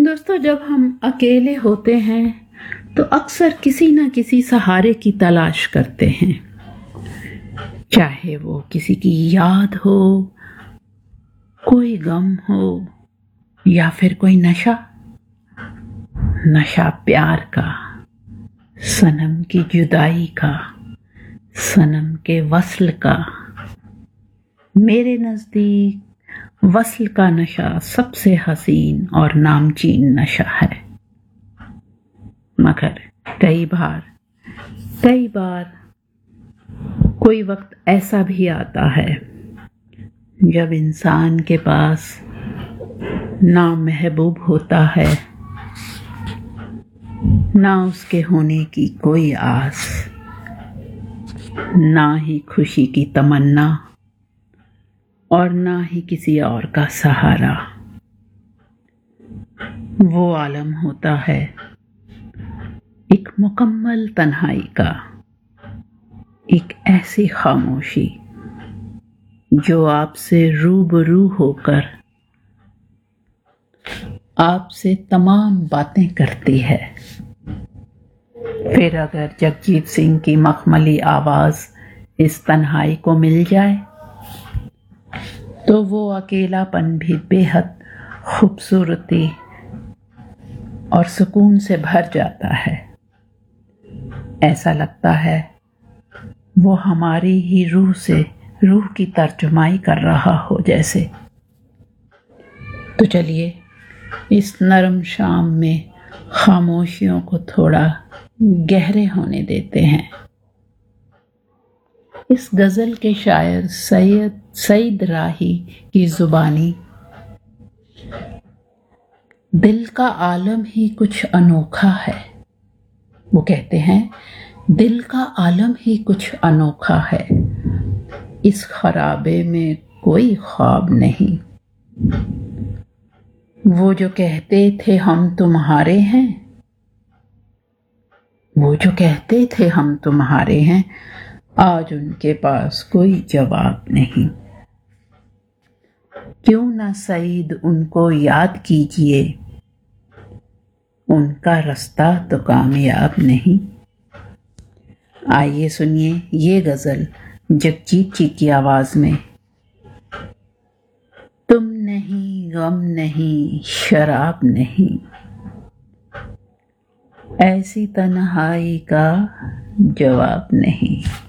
دوستو، جب ہم اکیلے ہوتے ہیں تو اکثر کسی نہ کسی سہارے کی تلاش کرتے ہیں، چاہے وہ کسی کی یاد ہو، کوئی غم ہو یا پھر کوئی نشہ پیار کا، صنم کی جدائی کا، صنم کے وصل کا۔ میرے نزدیک وصل کا نشہ سب سے حسین اور نامچین نشہ ہے، مگر کئی بار کوئی وقت ایسا بھی آتا ہے جب انسان کے پاس نہ محبوب ہوتا ہے، نہ اس کے ہونے کی کوئی آس، نہ ہی خوشی کی تمنا اور نہ ہی کسی اور کا سہارا۔ وہ عالم ہوتا ہے ایک مکمل تنہائی کا، ایک ایسی خاموشی جو آپ سے روبرو ہو کر آپ سے تمام باتیں کرتی ہے۔ پھر اگر جگجیت سنگھ کی مخملی آواز اس تنہائی کو مل جائے تو وہ اکیلا پن بھی بے حد خوبصورتی اور سکون سے بھر جاتا ہے۔ ایسا لگتا ہے وہ ہماری ہی روح کی ترجمائی کر رہا ہو جیسے۔ تو چلیے اس نرم شام میں خاموشیوں کو تھوڑا گہرے ہونے دیتے ہیں۔ اس غزل کے شاعر سعید راہی کی زبانی: دل کا عالم ہی کچھ انوکھا ہے، وہ کہتے ہیں دل کا عالم ہی کچھ انوکھا ہے، اس خرابے میں کوئی خواب نہیں۔ وہ جو کہتے تھے ہم تمہارے ہیں، آج ان کے پاس کوئی جواب نہیں۔ کیوں نہ سعید ان کو یاد کیجئے، ان کا رستہ تو کامیاب نہیں۔ آئیے سنیے یہ غزل جگجیت جی کی آواز میں: تم نہیں، غم نہیں، شراب نہیں، ایسی تنہائی کا جواب نہیں۔